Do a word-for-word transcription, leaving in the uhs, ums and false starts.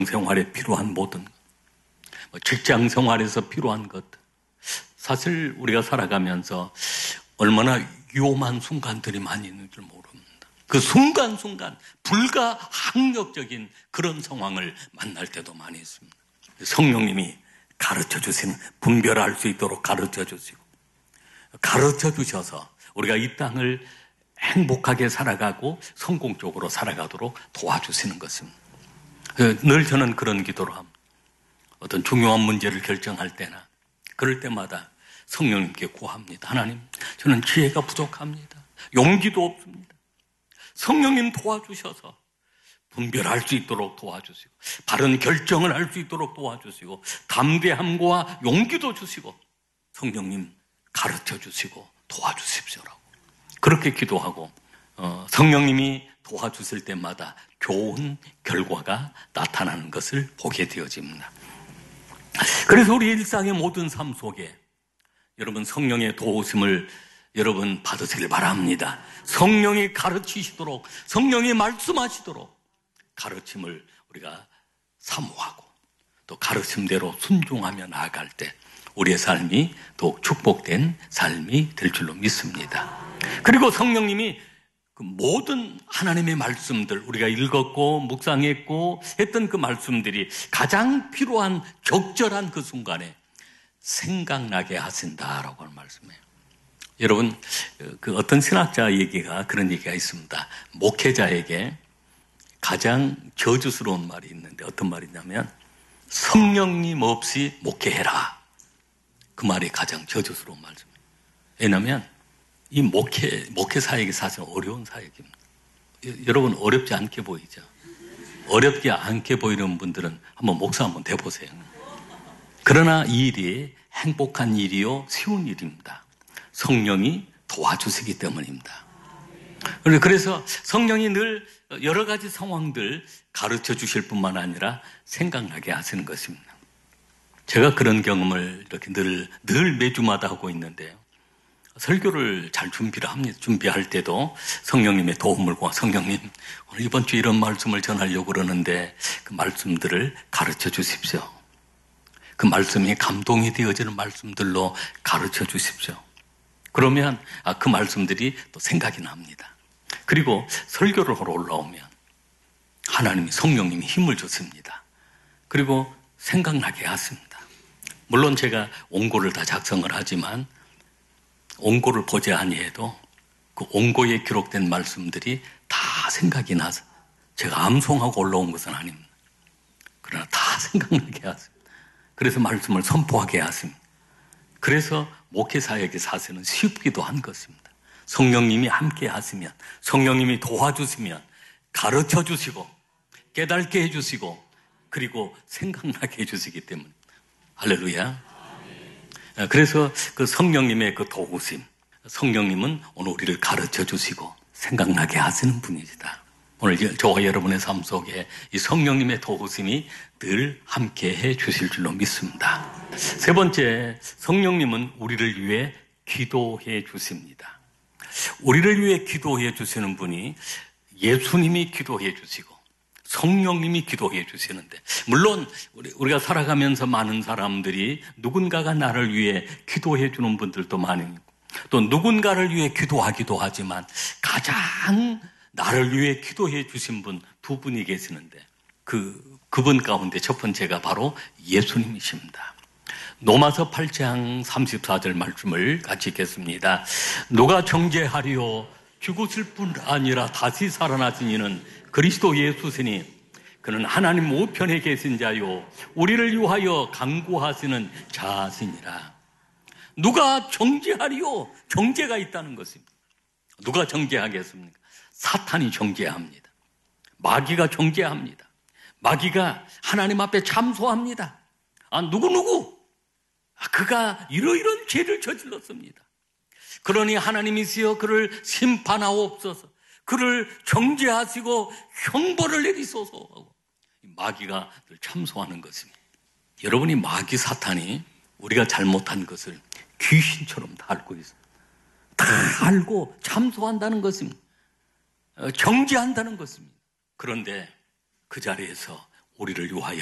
생활에 필요한 모든 것, 직장 생활에서 필요한 것, 사실 우리가 살아가면서 얼마나 위험한 순간들이 많이 있는 줄 모릅니다. 그 순간순간 불가항력적인 그런 상황을 만날 때도 많이 있습니다. 성령님이 가르쳐 주시는, 분별할 수 있도록 가르쳐 주시고, 가르쳐 주셔서 우리가 이 땅을 행복하게 살아가고 성공적으로 살아가도록 도와주시는 것입니다. 늘 저는 그런 기도를 합니다. 어떤 중요한 문제를 결정할 때나 그럴 때마다 성령님께 구합니다. 하나님, 저는 지혜가 부족합니다. 용기도 없습니다. 성령님 도와주셔서 분별할 수 있도록 도와주시고, 바른 결정을 할 수 있도록 도와주시고, 담대함과 용기도 주시고, 성령님 가르쳐 주시고 도와주십시오라고 그렇게 기도하고, 어, 성령님이 도와주실 때마다 좋은 결과가 나타나는 것을 보게 되어집니다. 그래서 우리 일상의 모든 삶 속에 여러분 성령의 도우심을 여러분 받으시길 바랍니다. 성령이 가르치시도록, 성령이 말씀하시도록 가르침을 우리가 사모하고 또 가르침대로 순종하며 나아갈 때 우리의 삶이 더욱 축복된 삶이 될 줄로 믿습니다. 그리고 성령님이 그 모든 하나님의 말씀들, 우리가 읽었고 묵상했고 했던 그 말씀들이 가장 필요한 적절한 그 순간에 생각나게 하신다라고 하는 말씀이에요. 여러분, 그 어떤 신학자 얘기가 그런 얘기가 있습니다. 목회자에게 가장 저주스러운 말이 있는데 어떤 말이냐면 성령님 없이 목회해라. 그 말이 가장 저주스러운 말입니다. 왜냐하면 이 목회, 목회 사역이 사실 어려운 사역입니다. 여러분 어렵지 않게 보이죠? 어렵지 않게 보이는 분들은 한번 목사 한번 돼보세요. 그러나 이 일이 행복한 일이요 쉬운 일입니다. 성령이 도와주시기 때문입니다. 그래서 성령이 늘 여러 가지 상황들 가르쳐 주실 뿐만 아니라 생각나게 하시는 것입니다. 제가 그런 경험을 이렇게 늘, 늘 매주마다 하고 있는데요. 설교를 잘 준비를 합니다. 준비할 때도 성령님의 도움을 구하, 성령님, 오늘 이번 주 이런 말씀을 전하려고 그러는데 그 말씀들을 가르쳐 주십시오. 그 말씀이 감동이 되어지는 말씀들로 가르쳐 주십시오. 그러면 아, 그 말씀들이 또 생각이 납니다. 그리고 설교를 하러 올라오면 하나님이, 성령님이 힘을 주십니다. 그리고 생각나게 하십니다. 물론 제가 원고를 다 작성을 하지만 원고를 보지 아니해도 그 원고에 기록된 말씀들이 다 생각이 나서 제가 암송하고 올라온 것은 아닙니다. 그러나 다 생각나게 하십니다. 그래서 말씀을 선포하게 하십니다. 그래서 목회 사역의 사실은 쉽기도 한 것입니다. 성령님이 함께 하시면, 성령님이 도와주시면 가르쳐 주시고 깨닫게 해주시고 그리고 생각나게 해주시기 때문에 할렐루야. 그래서 그 성령님의 그 도우심, 성령님은 오늘 우리를 가르쳐 주시고 생각나게 하시는 분이시다. 오늘 저와 여러분의 삶 속에 이 성령님의 도우심이 늘 함께 해 주실 줄로 믿습니다. 세 번째, 성령님은 우리를 위해 기도해 주십니다. 우리를 위해 기도해 주시는 분이 예수님이 기도해 주시고 성령님이 기도해 주시는데, 물론 우리가 살아가면서 많은 사람들이 누군가가 나를 위해 기도해 주는 분들도 많이 있고 또 누군가를 위해 기도하기도 하지만 가장 나를 위해 기도해 주신 분 두 분이 계시는데 그, 그분 가운데 첫 번째가 바로 예수님이십니다. 로마서 팔 장 삼십사 절 말씀을 같이 읽겠습니다. 누가 정죄하리요? 죽으실 뿐 아니라 다시 살아나신 이는 그리스도 예수시니 그는 하나님 우편에 계신 자요 우리를 위하여 간구하시는 자시니라. 누가 정죄하리요? 정죄가 있다는 것입니다. 누가 정죄하겠습니까? 사탄이 정죄합니다. 마귀가 정죄합니다. 마귀가 하나님 앞에 참소합니다. 아, 누구누구 아, 그가 이러이러한 죄를 저질렀습니다. 그러니 하나님이시여 그를 심판하옵소서, 그를 정죄하시고 형벌을 내리소서 하고 마귀가 늘 참소하는 것입니다. 여러분이 마귀 사탄이 우리가 잘못한 것을 귀신처럼 다 알고 있어요. 다 알고 참소한다는 것입니다. 정죄한다는 것입니다. 그런데 그 자리에서 우리를 위하여